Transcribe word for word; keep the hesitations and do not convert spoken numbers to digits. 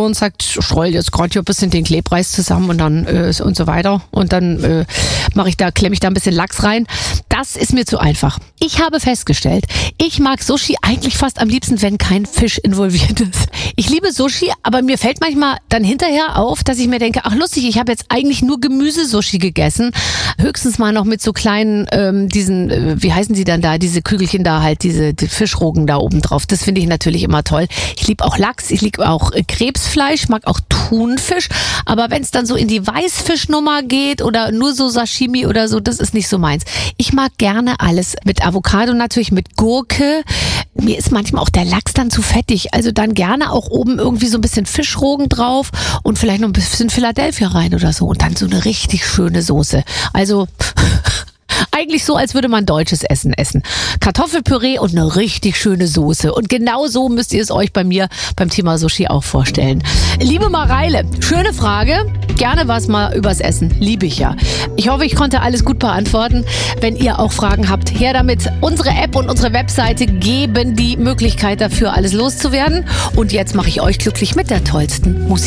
und sagt, ich roll jetzt gerade hier ein bisschen den Klebreis zusammen und dann äh, und so weiter. Und dann äh, mache ich da, klemme ich da ein bisschen Lachs rein. Das ist mir zu einfach. Ich habe festgestellt, ich mag Sushi eigentlich fast am liebsten, wenn kein Fisch involviert ist. Ich liebe Sushi, aber mir fällt manchmal dann hinterher auf, dass ich mir denke, ach lustig, ich habe jetzt eigentlich nur Gemüsesushi gegessen. Höchstens mal noch mit so kleinen, ähm, diesen, äh, wie heißen sie dann da, diese Kügelchen da halt, diese die Fischrogen da oben drauf. Das finde ich natürlich immer toll. Ich liebe auch Lachs, ich liebe auch äh, Krebsfleisch, mag auch Thunfisch. Aber wenn es dann so in die Weißfischnummer geht oder nur so Sashimi oder so, das ist nicht so meins. Ich mag gerne alles mit Avocado natürlich, mit Gurke. Mir ist manchmal auch der Lachs dann zu fettig. Also dann gerne auch oben irgendwie so ein bisschen Fischrogen drauf und vielleicht noch ein bisschen Philadelphia rein oder so. Und dann so eine richtig schöne Soße. Also eigentlich so, als würde man deutsches Essen essen. Kartoffelpüree und eine richtig schöne Soße. Und genau so müsst ihr es euch bei mir beim Thema Sushi auch vorstellen. Liebe Mareile, schöne Frage. Gerne was mal übers Essen. Liebe ich ja. Ich hoffe, ich konnte alles gut beantworten. Wenn ihr auch Fragen habt, her damit. Unsere App und unsere Webseite geben die Möglichkeit dafür, alles loszuwerden. Und jetzt mache ich euch glücklich mit der tollsten Musik.